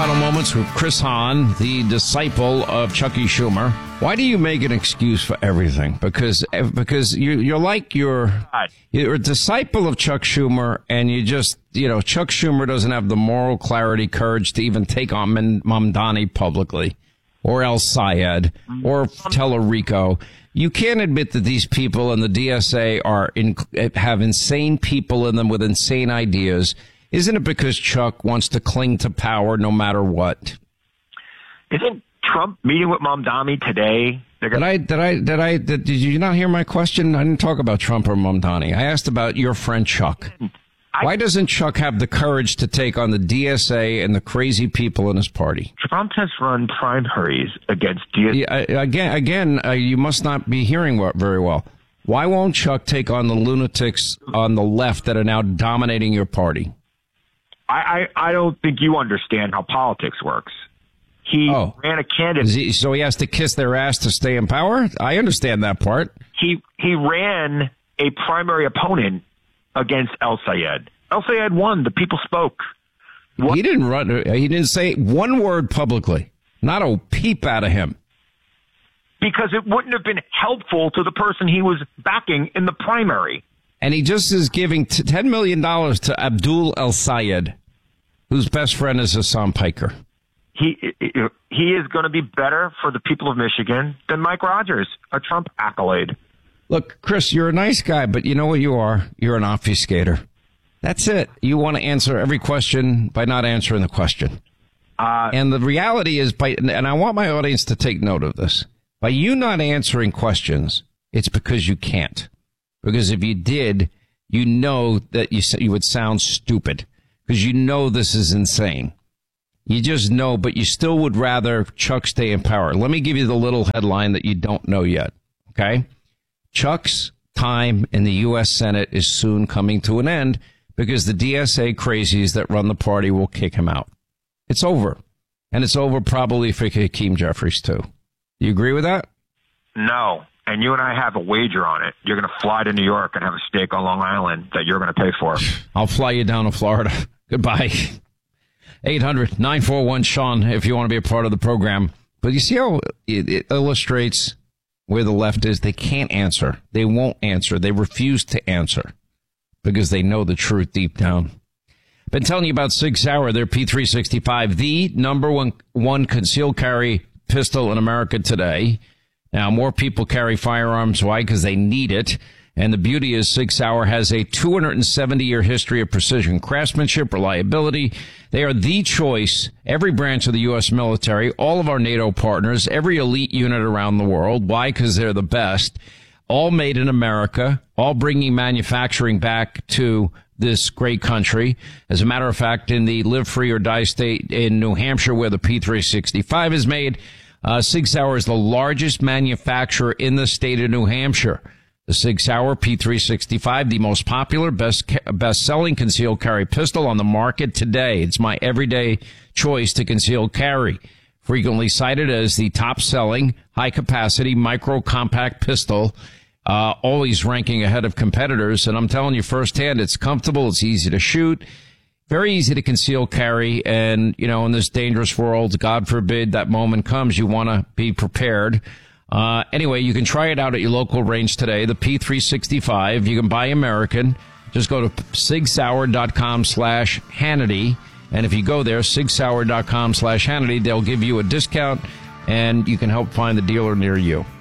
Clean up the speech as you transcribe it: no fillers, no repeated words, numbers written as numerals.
Final moments with Chris Hahn, the disciple of Chucky Schumer. Why do you make an excuse for everything? Because you're like you're a disciple of Chuck Schumer, and you just, Chuck Schumer doesn't have the moral clarity, courage to even take on Mamdani publicly, or El Sayed, or Tellerico. You can't admit that these people in the DSA have insane people in them with insane ideas. Isn't it because Chuck wants to cling to power no matter what? Isn't Trump meeting with Mamdani today? Did you not hear my question? I didn't talk about Trump or Mamdani. I asked about your friend Chuck. Why doesn't Chuck have the courage to take on the DSA and the crazy people in his party? Trump has run primaries against DSA. Again, you must not be hearing very well. Why won't Chuck take on the lunatics on the left that are now dominating your party? I don't think you understand how politics works. He ran a candidate. So he has to kiss their ass to stay in power? I understand that part. He ran a primary opponent against El Sayed. El Sayed won. The people spoke. He didn't run. He didn't say one word publicly. Not a peep out of him. Because it wouldn't have been helpful to the person he was backing in the primary. And he just is giving $10 million to Abdul El Sayed, whose best friend is Hassan Piker. He is going to be better for the people of Michigan than Mike Rogers, a Trump accolade. Look, Chris, you're a nice guy, but you know what you are? You're an obfuscator. That's it. You want to answer every question by not answering the question. And the reality is, and I want my audience to take note of this, by you not answering questions, it's because you can't. Because if you did, you know that you would sound stupid. Because you know this is insane. You just know, but you still would rather Chuck stay in power. Let me give you the little headline that you don't know yet. Okay? Chuck's time in the U.S. Senate is soon coming to an end because the DSA crazies that run the party will kick him out. It's over. And it's over probably for Hakeem Jeffries, too. Do you agree with that? No. And you and I have a wager on it. You're going to fly to New York and have a steak on Long Island that you're going to pay for. I'll fly you down to Florida. Goodbye. 800-941-SEAN if you want to be a part of the program. But you see how it illustrates where the left is? They can't answer. They won't answer. They refuse to answer because they know the truth deep down. Been telling you about Sig Sauer, their P365, the number one concealed carry pistol in America today. Now, more people carry firearms. Why? Because they need it. And the beauty is Sig Sauer has a 270-year history of precision, craftsmanship, reliability. They are the choice, every branch of the U.S. military, all of our NATO partners, every elite unit around the world. Why? Because they're the best. All made in America, all bringing manufacturing back to this great country. As a matter of fact, in the live free or die state in New Hampshire, where the P365 is made, Sig Sauer is the largest manufacturer in the state of New Hampshire. The Sig Sauer P365, the most popular, best-selling concealed carry pistol on the market today. It's my everyday choice to concealed carry. Frequently cited as the top-selling, high-capacity, micro-compact pistol, always ranking ahead of competitors. And I'm telling you firsthand, it's comfortable, it's easy to shoot, very easy to conceal carry. And, in this dangerous world, God forbid that moment comes, you want to be prepared. Anyway, you can try it out at your local range today, the P365. You can buy American. Just go to sigsauer.com/Hannity. And if you go there, sigsauer.com/Hannity, they'll give you a discount and you can help find the dealer near you.